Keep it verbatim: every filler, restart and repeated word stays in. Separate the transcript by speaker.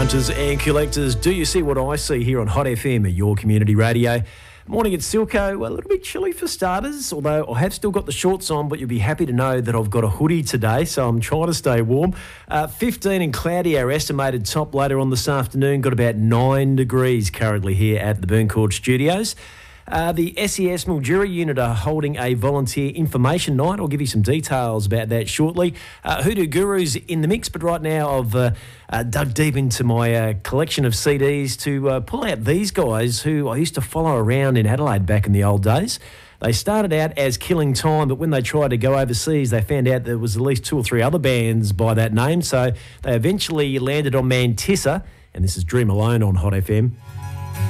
Speaker 1: Hunters and collectors, do you see what I see here on Hot F M, your community radio? Morning, it's Silco. A little bit chilly for starters, although I have still got the shorts on, but you'll be happy to know that I've got a hoodie today, so I'm trying to stay warm. Uh, fifteen and cloudy, our estimated top later on this afternoon. Got about nine degrees currently here at the Burn Court Studios. Uh, the S E S Mildura unit are holding a volunteer information night. I'll give you some details about that shortly. Uh, Hoodoo Guru's in the mix, but right now I've uh, uh, dug deep into my uh, collection of C Ds to uh, pull out these guys who I used to follow around in Adelaide back in the old days. They started out as Killing Time, but when they tried to go overseas, they found out there was at least two or three other bands by that name, so they eventually landed on Mantissa, and this is Dream Alone on Hot F M.